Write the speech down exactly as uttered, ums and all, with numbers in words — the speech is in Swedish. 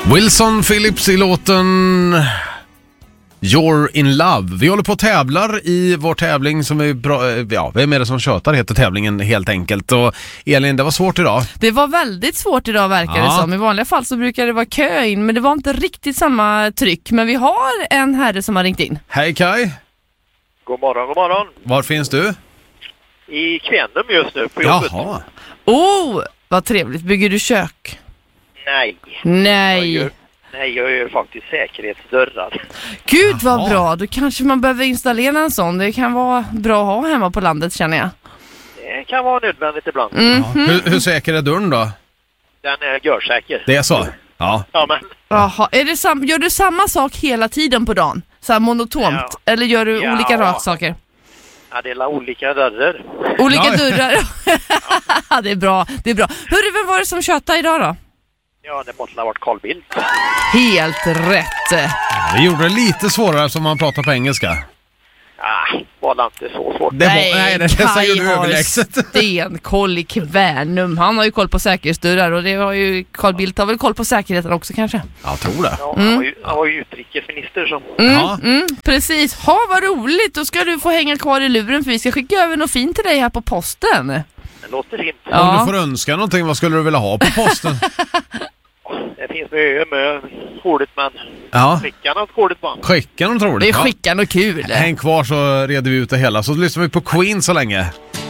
Wilson Phillips i låten You're in Love. Vi håller på och tävlar i vår tävling som är bra, ja, vem är det som tjötar heter tävlingen helt enkelt. Och Elin, det var svårt idag. Det var väldigt svårt idag verkar ja. det som. I vanliga fall så brukar det vara kö in, men det var inte riktigt samma tryck. Men vi har en herre som har ringt in. Hej Kai. God morgon, god morgon. Var finns du? I Kvänum just nu på jobbet. Jaha. Oh, vad trevligt. Bygger du kök? Nej. Nej. Jag gör, nej, jag gör faktiskt säkerhetsdörrar. Gud vad Jaha. bra. Då kanske man behöver installera en sån. Det kan vara bra att ha hemma på landet, känner jag. Det kan vara nödvändigt ibland. Mm. Ja. Hur, hur säker är dörren då? Den är görsäker. Det är så? Ja. Ja, men... Jaha, är det sam- gör du samma sak hela tiden på dagen? Så här monotont? Ja. Eller gör du Ja. olika raksaker? Ja, det är olika dörrar. Olika Ja. dörrar? Ja, det är bra, det är bra. Hörru, vem var det som tjötade idag då? Ja, det måste ha varit Carl Bildt. Helt rätt. Det gjorde det lite svårare som man pratar på engelska. Ah, var det inte så svårt. Det var, nej, det säger du överlägset. stenkoll i Kvänum. Han har ju koll på säkerhetsdörrar och det har ju Carl Bildt har väl koll på säkerheten också kanske. Jag tror det. Ja, han, var ju, han var ju utrikesminister så. Mm, Ja. mm, precis. Ha, vad roligt. Då ska du få hänga kvar i luren för vi ska skicka över något fint till dig här på posten. Det låter fint. Ja. Om du får önska någonting, vad skulle du vilja ha på posten? Det finns mycket med roligt, men Ja. skicka något roligt på. Skicka något roligt. Vi Ja. skickar något kul. Häng kvar så reder vi ut det hela. Så lyssnar vi på Queen så länge.